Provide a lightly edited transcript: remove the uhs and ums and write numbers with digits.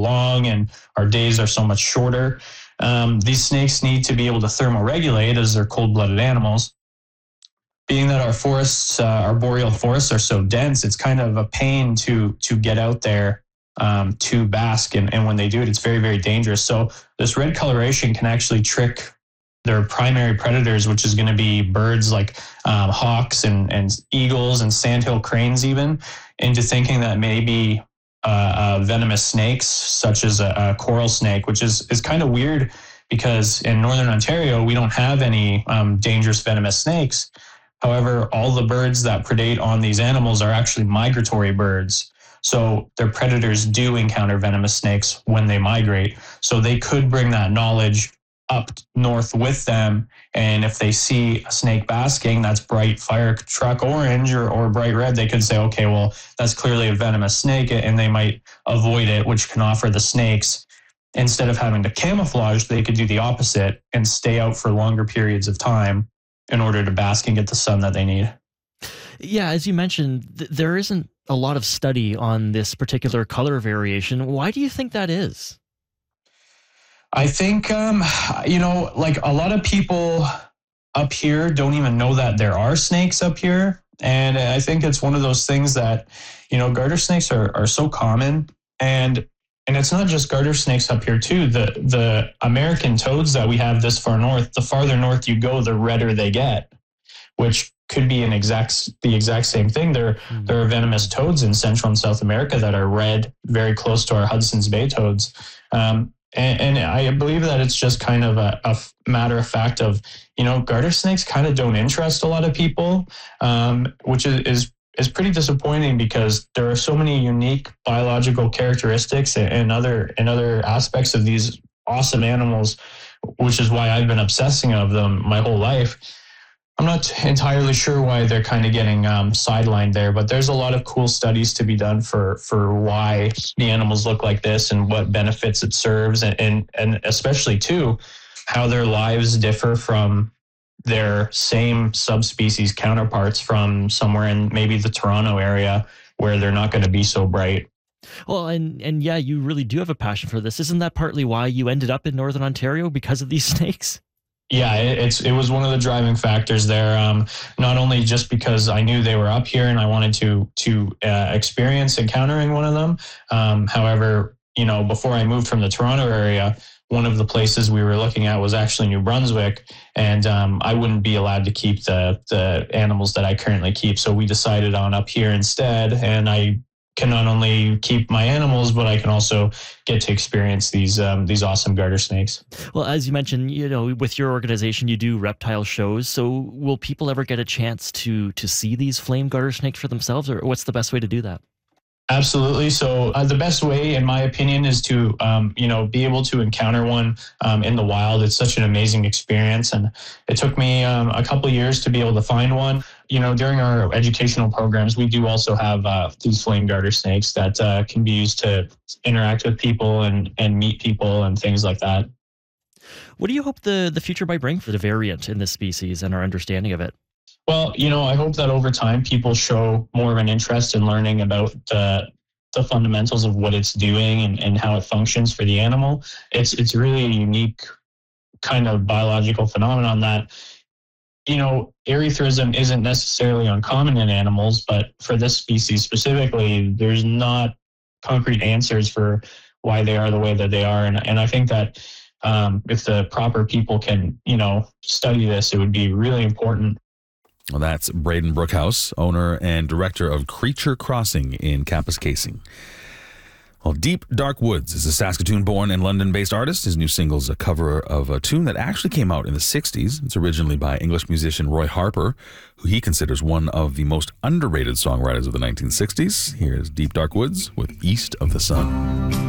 long and our days are so much shorter. These snakes need to be able to thermoregulate as they're cold-blooded animals. Being that our forests, our boreal forests are so dense, it's kind of a pain to get out there to bask. And when they do it, it's very, very dangerous. So this red coloration can actually trick their primary predators, which is going to be birds like hawks and eagles and sandhill cranes even, into thinking that maybe venomous snakes, such as a coral snake, which is kind of weird because in Northern Ontario, we don't have any dangerous venomous snakes. However, all the birds that predate on these animals are actually migratory birds. So their predators do encounter venomous snakes when they migrate. So they could bring that knowledge up north with them. And if they see a snake basking that's bright fire truck orange or bright red, they could say, okay, well, that's clearly a venomous snake, and they might avoid it, which can offer the snakes, instead of having to camouflage, they could do the opposite and stay out for longer periods of time in order to bask and get the sun that they need. Yeah, as you mentioned, there isn't a lot of study on this particular color variation. Why do you think that is? I think, like a lot of people up here don't even know that there are snakes up here. And I think it's one of those things that, garter snakes are so common. And it's not just garter snakes up here too. The American toads that we have this far north, the farther north you go, the redder they get, which could be the exact same thing. There are venomous toads in Central and South America that are red, very close to our Hudson's Bay toads. And I believe that it's just kind of a matter of fact of, garter snakes kind of don't interest a lot of people, which is pretty disappointing because there are so many unique biological characteristics and other aspects of these awesome animals, which is why I've been obsessing of them my whole life. I'm not entirely sure why they're kind of getting sidelined there, but there's a lot of cool studies to be done for why the animals look like this and what benefits it serves, and especially too, how their lives differ from their same subspecies counterparts from somewhere in maybe the Toronto area where they're not going to be so bright. Well, and yeah, you really do have a passion for this. Isn't that partly why you ended up in Northern Ontario, because of these snakes? Yeah, it was one of the driving factors there. Not only just because I knew they were up here and I wanted to experience encountering one of them. However, before I moved from the Toronto area, one of the places we were looking at was actually New Brunswick, and I wouldn't be allowed to keep the animals that I currently keep. So we decided on up here instead, and I can not only keep my animals, but I can also get to experience these awesome garter snakes. Well, as you mentioned, with your organization, you do reptile shows. So will people ever get a chance to see these flame garter snakes for themselves, or what's the best way to do that? Absolutely. So the best way, in my opinion, is to, be able to encounter one in the wild. It's such an amazing experience. And it took me a couple of years to be able to find one. During our educational programs, we do also have these flame garter snakes that can be used to interact with people and meet people and things like that. What do you hope the future might bring for the variant in this species and our understanding of it? Well, I hope that over time people show more of an interest in learning about the fundamentals of what it's doing and how it functions for the animal. It's really a unique kind of biological phenomenon that, erythrism isn't necessarily uncommon in animals, but for this species specifically, there's not concrete answers for why they are the way that they are. And I think that if the proper people can, study this, it would be really important. Well, that's Braden Brookhouse, owner and director of Creature Crossing in Kapuskasing. Well, Deep Dark Woods is a Saskatoon-born and London-based artist. His new single is a cover of a tune that actually came out in the 60s. It's originally by English musician Roy Harper, who he considers one of the most underrated songwriters of the 1960s. Here's Deep Dark Woods with East of the Sun.